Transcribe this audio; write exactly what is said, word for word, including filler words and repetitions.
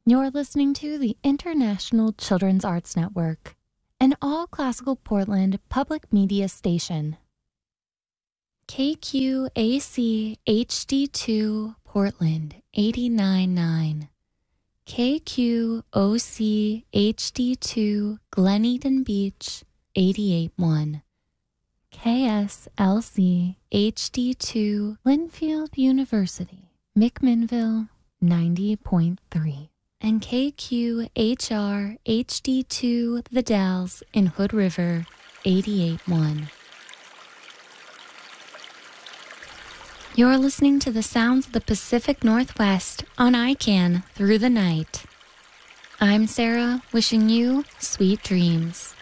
You're listening to the International Children's Arts Network, an all-classical Portland public media station. K Q A C H D two Portland eighty-nine point nine. K Q O C H D two Glen Eden Beach eighty-eight point one. K S L C H D two Linfield University, McMinnville ninety point three. And K Q H R H D two The Dalles in Hood River eighty-eight point one. You're listening to the sounds of the Pacific Northwest on I C A N Through the Night. I'm Sarah, wishing you sweet dreams.